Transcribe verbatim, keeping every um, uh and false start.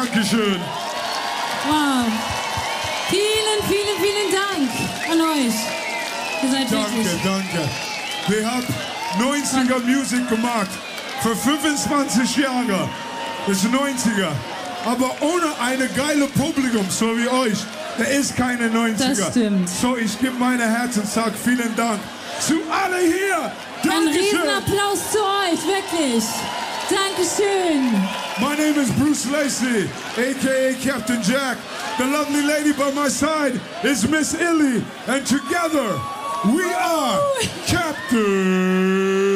Dankeschön. Wow. Vielen, vielen, vielen Dank an euch. Ihr seid Danke, wirklich... danke. Wir haben neunziger Musik gemacht. Für fünfundzwanzig Jahre. Das ist neunziger. Aber ohne eine geile Publikum, so wie euch, da ist keine neunziger. Das stimmt. So, ich gebe meine Herz und sage vielen Dank zu alle hier. Ein Dankeschön. Riesenapplaus zu euch, wirklich. Dankeschön. My name is Bruce Lacey, a k a. Captain Jack. The lovely lady by my side is Miss Illy. And together, we are Captain